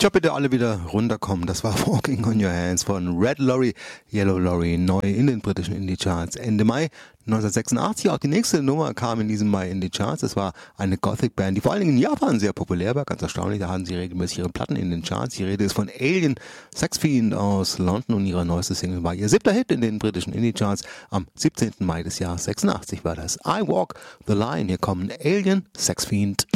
Tja, bitte alle wieder runterkommen. Das war Walking on Your Hands von Red Lorry, Yellow Lorry, neu in den britischen Indie-Charts Ende Mai 1986. Auch die nächste Nummer kam in diesem Mai in die Charts. Das war eine Gothic-Band, die vor allen Dingen in Japan sehr populär war. Ganz erstaunlich, da hatten sie regelmäßig ihre Platten in den Charts. Die Rede ist von Alien Sex Fiend aus London und ihre neueste Single war ihr 7. Hit in den britischen Indie-Charts. Am 17. Mai des Jahres 86 war das I Walk the Line. Hier kommen Alien Sex Fiend.